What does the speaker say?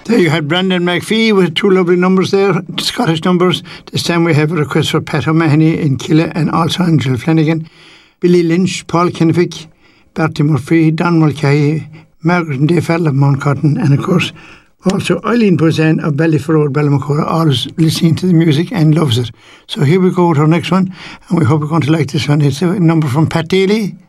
There you had Brandon McPhee with two lovely numbers there, Scottish numbers. This time we have a request for Pat O'Mahony in Killa and also Angel Flanagan, Billy Lynch, Paul Kennefick, Bertie Murphy, Don Mulcahy, Margaret Dayfell of Mount Cotton, and of course also Eileen Bozan of Ballyferrode, Ballymacoura, always listening to the music and loves it. So here we go with our next one, and we hope you're going to like this one. It's a number from Pat Daly.